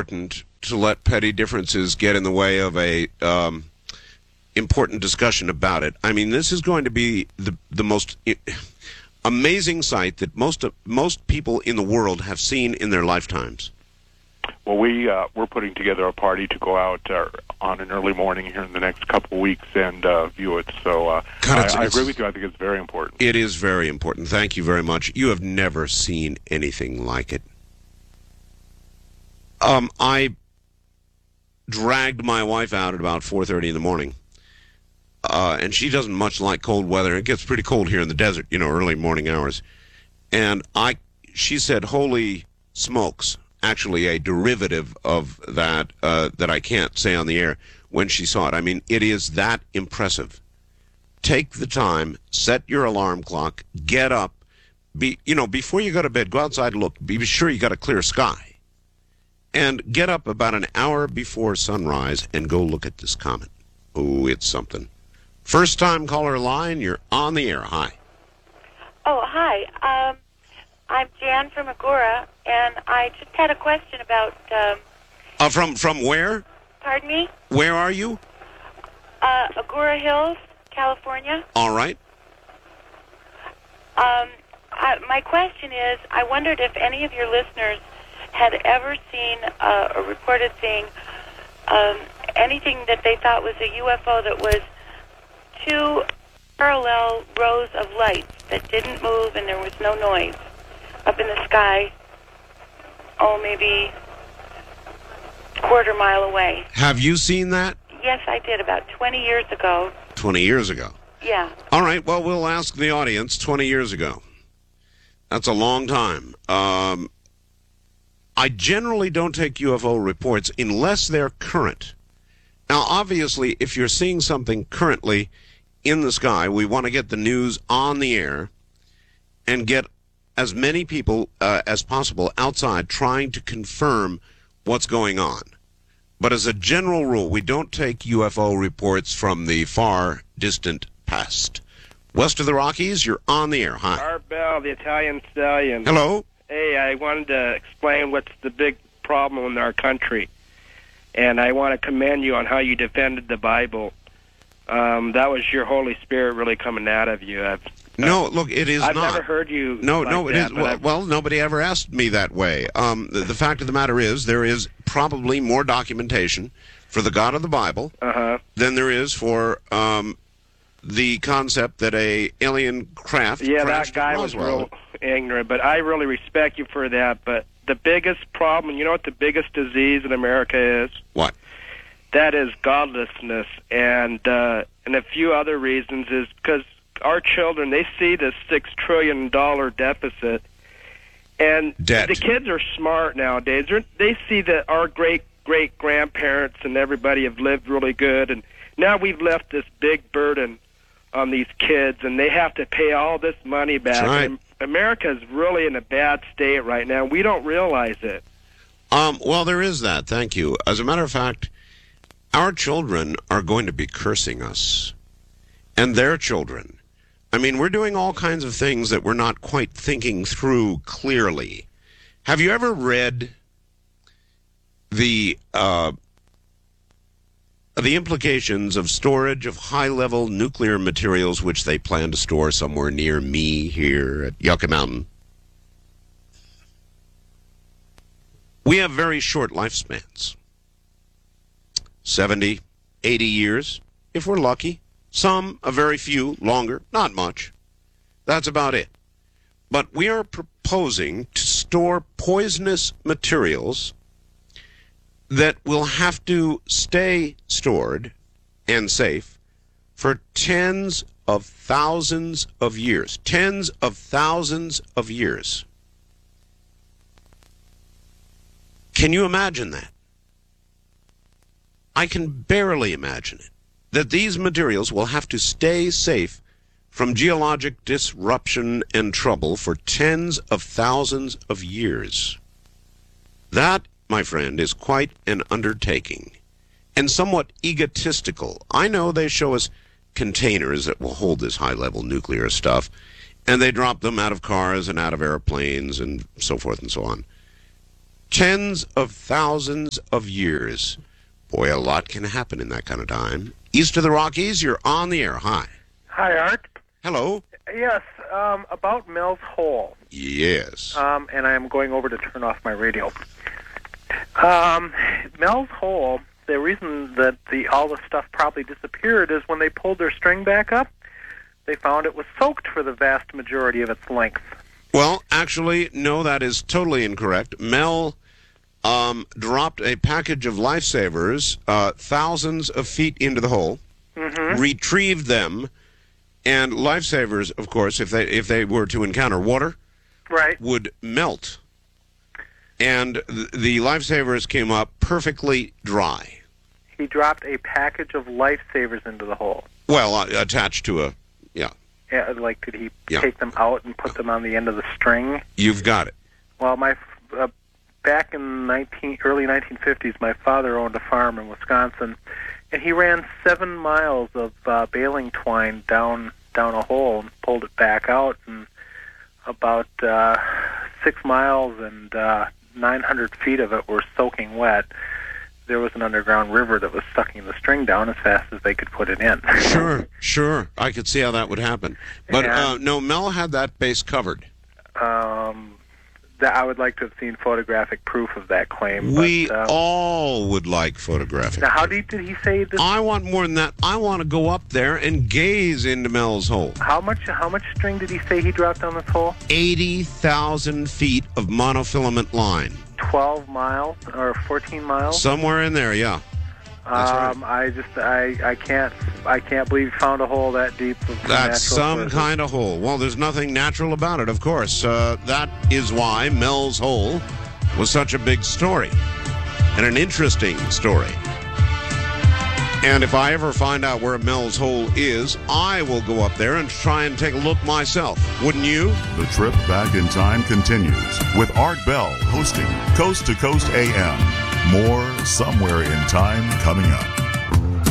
important to let petty differences get in the way of a important discussion about it. I mean, this is going to be the most amazing sight that most people in the world have seen in their lifetimes. Well, we're putting together a party to go out on an early morning here in the next couple of weeks and view it. So I agree with you. I think it's very important. It is very important. Thank you very much. You have never seen anything like it. I dragged my wife out at about 4:30 in the morning, and she doesn't much like cold weather. It gets pretty cold here in the desert, early morning hours. And she said, "Holy smokes." Actually a derivative of that that I can't say on the air when she saw it. I mean, it is that impressive. Take the time, set your alarm clock, get up, before you go to bed, go outside and look. Be sure you got a clear sky. And get up about an hour before sunrise and go look at this comet. Oh, it's something. First time caller line, you're on the air. Hi. Oh, hi. I'm Jan from Agoura, and I just had a question about... From where? Pardon me? Where are you? Agoura Hills, California. All right. My question is, I wondered if any of your listeners had ever seen or reported seeing anything that they thought was a UFO that was two parallel rows of lights that didn't move and there was no noise up in the sky, maybe a quarter mile away. Have you seen that? Yes, I did, about 20 years ago. 20 years ago? Yeah. All right, well, we'll ask the audience 20 years ago. That's a long time. I generally don't take UFO reports unless they're current. Now, obviously, if you're seeing something currently in the sky, we want to get the news on the air and get as many people as possible outside trying to confirm what's going on. But as a general rule, we don't take UFO reports from the far distant past. West of the Rockies, you're on the air. Hi. Art Bell, the Italian Stallion. Hello. Hey, I wanted to explain what's the big problem in our country. And I want to commend you on how you defended the Bible. That was your Holy Spirit really coming out of you. No, look, it is I've not. I've never heard you. No, like it is. Well, nobody ever asked me that way. The fact of the matter is, there is probably more documentation for the God of the Bible than there is for the concept that a alien craft. Yeah, that guy was real ignorant, but I really respect you for that. But the biggest problem, you know what the biggest disease in America is? What? That is godlessness, and a few other reasons is because our children, they see this $6 trillion deficit, and Debt. The kids are smart nowadays. They see that our great-great-grandparents and everybody have lived really good, and now we've left this big burden on these kids, and they have to pay all this money back. That's right. And America is really in a bad state right now. We don't realize it. Well, there is that. Thank you. As a matter of fact, our children are going to be cursing us, and their children. I mean, we're doing all kinds of things that we're not quite thinking through clearly. Have you ever read the implications of storage of high-level nuclear materials which they plan to store somewhere near me here at Yucca Mountain? We have very short lifespans. 70, 80 years, if we're lucky. Some, a very few, longer, not much. That's about it. But we are proposing to store poisonous materials that will have to stay stored and safe for tens of thousands of years. Tens of thousands of years. Can you imagine that? I can barely imagine it. That these materials will have to stay safe from geologic disruption and trouble for tens of thousands of years. That, my friend, is quite an undertaking, and somewhat egotistical. I know they show us containers that will hold this high-level nuclear stuff, and they drop them out of cars and out of airplanes and so forth and so on. Tens of thousands of years. Boy, a lot can happen in that kind of time. East of the Rockies, you're on the air. Hi. Hi, Art. Hello. Yes, about Mel's Hole. Yes. And I am going over to turn off my radio. Mel's Hole, the reason that all the stuff probably disappeared is when they pulled their string back up, they found it was soaked for the vast majority of its length. Well, actually, no, that is totally incorrect. Mel dropped a package of lifesavers thousands of feet into the hole, retrieved them, and lifesavers, of course, if they were to encounter water, would melt. And the lifesavers came up perfectly dry. He dropped a package of lifesavers into the hole. Well, attached to a, yeah. Yeah, like, did he take them out and put them on the end of the string? You've got it. Well, back in early 1950s, my father owned a farm in Wisconsin, and he ran 7 miles of baling twine down a hole and pulled it back out, and about 6 miles and 900 feet of it were soaking wet. There was an underground river that was sucking the string down as fast as they could put it in. Sure. I could see how that would happen. But no, Mel had that base covered. I would like to have seen photographic proof of that claim. We all would like photographic. Now, how deep did he say this? I want more than that. I want to go up there and gaze into Mel's Hole. How much string did he say he dropped down this hole? 80,000 feet of monofilament line. 12 miles or 14 miles? Somewhere in there, yeah. That's right. I can't believe you found a hole that deep. That's some kind of hole. Well, there's nothing natural about it, of course. That is why Mel's Hole was such a big story and an interesting story. And if I ever find out where Mel's Hole is, I will go up there and try and take a look myself. Wouldn't you? The trip back in time continues with Art Bell hosting Coast to Coast AM. More Somewhere in Time coming up.